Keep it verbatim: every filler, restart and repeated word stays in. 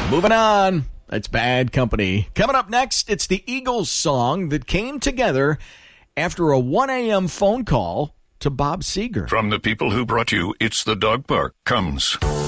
Moving on. That's Bad Company. Coming up next, it's the Eagles song that came together after a one a.m. phone call to Bob Seger. From the people who brought you It's the Dog Park comes